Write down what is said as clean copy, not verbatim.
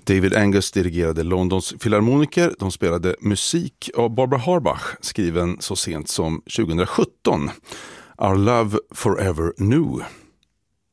David Angus dirigerade Londons filharmoniker. De spelade musik av Barbara Harbach, skriven så sent som 2017. Our Love Forever New.